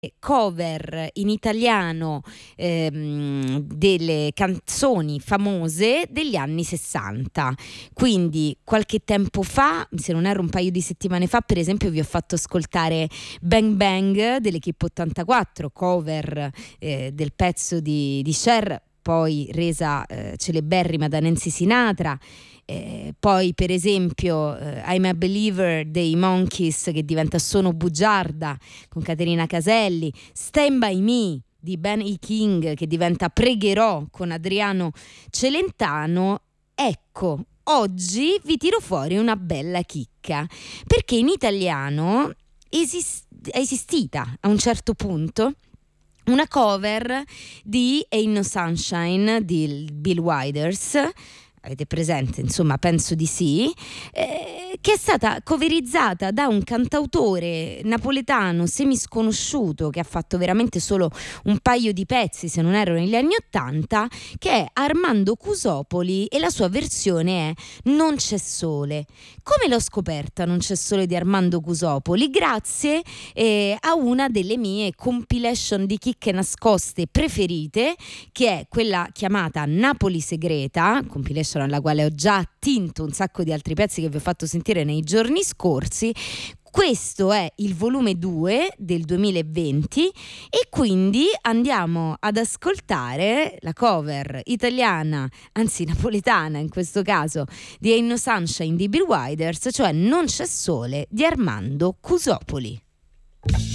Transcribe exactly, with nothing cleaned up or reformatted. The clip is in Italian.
cover in italiano ehm, delle canzoni famose degli anni sessanta. Quindi qualche tempo fa, se non erro un paio di settimane fa, per esempio vi ho fatto ascoltare Bang Bang dell'Equipe ottantaquattro, cover eh, del pezzo di, di Cher, poi resa eh, celeberrima da Nancy Sinatra. Eh, poi per esempio eh, I'm a Believer dei Monkees, che diventa Sono bugiarda con Caterina Caselli, Stand By Me di Ben E. King, che diventa Pregherò con Adriano Celentano. Ecco, oggi vi tiro fuori una bella chicca, perché in italiano esist- è esistita a un certo punto una cover di Ain't No Sunshine di Bill Withers. Avete presente? Insomma, penso di sì, eh, che è stata coverizzata da un cantautore napoletano semisconosciuto che ha fatto veramente solo un paio di pezzi, se non erro negli anni Ottanta, che è Armando Cusopoli, e la sua versione è Non c'è sole. Come l'ho scoperta Non c'è sole di Armando Cusopoli? Grazie eh, a una delle mie compilation di chicche nascoste preferite, che è quella chiamata Napoli Segreta, compilation alla quale ho già attinto un sacco di altri pezzi che vi ho fatto sentire nei giorni scorsi. Questo è il volume due del duemilaventi e quindi andiamo ad ascoltare la cover italiana, anzi napoletana in questo caso, di Ain't No Sunshine di Bill Withers, cioè Non c'è sole di Armando Cusopoli.